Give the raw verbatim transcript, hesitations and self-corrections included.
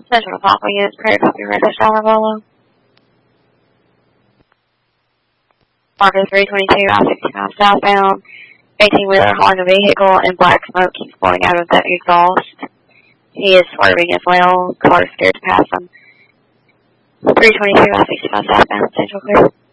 Central Papa units, clear copy, Red Star Bolo. Marco three twenty-two, I sixty-five southbound. eighteen-wheeler hauling a vehicle and black smoke keeps blowing out of the exhaust. He is swerving as well. Car is scared to pass him. three twenty-two, I sixty-five southbound, Central clear.